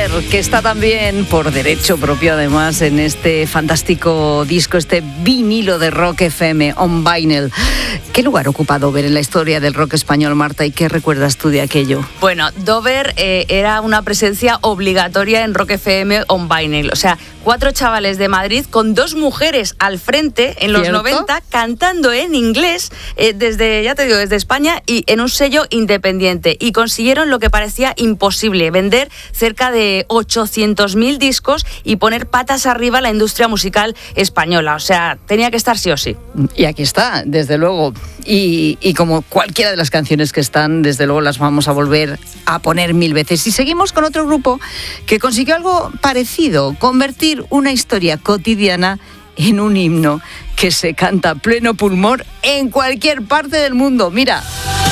Dover, que está también por derecho propio además en este fantástico disco, este vinilo de Rock FM on Vinyl. ¿Qué lugar ocupa Dover en la historia del rock español, Marta, y qué recuerdas tú de aquello? Bueno, Dover era una presencia obligatoria en Rock FM on Vinyl. O sea, 4 chavales de Madrid con 2 mujeres al frente en los ¿Cierto? 90 cantando en inglés desde España y en un sello independiente. Y consiguieron lo que parecía imposible, vender cerca de 800.000 discos y poner patas arriba la industria musical española. O sea, tenía que estar sí o sí. Y aquí está, desde luego. Y como cualquiera de las canciones que están, desde luego las vamos a volver a poner 1000 veces. Y seguimos con otro grupo que consiguió algo parecido, convertir una historia cotidiana en un himno que se canta a pleno pulmón en cualquier parte del mundo. Mira.